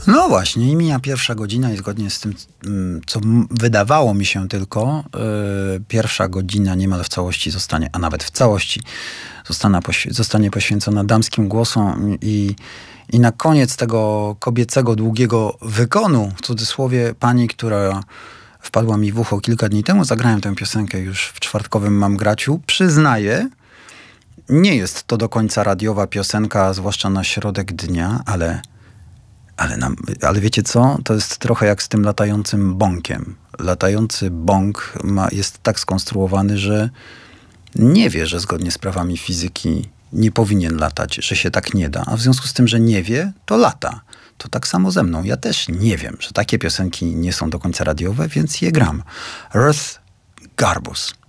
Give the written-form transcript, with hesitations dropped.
No właśnie, i mija pierwsza godzina i zgodnie z tym, co wydawało mi się tylko, pierwsza godzina niemal w całości zostanie, a nawet w całości zostanie poświęcona damskim głosom i na koniec tego kobiecego, długiego wykonu, w cudzysłowie, pani, która wpadła mi w ucho kilka dni temu, zagrałem tę piosenkę już w czwartkowym Mam Graciu, przyznaję, nie jest to do końca radiowa piosenka, zwłaszcza na środek dnia, ale wiecie co? To jest trochę jak z tym latającym bąkiem. Latający bąk jest tak skonstruowany, że nie wie, że zgodnie z prawami fizyki nie powinien latać, że się tak nie da. A w związku z tym, że nie wie, to lata. To tak samo ze mną. Ja też nie wiem, że takie piosenki nie są do końca radiowe, więc je gram. Ruth Garbus.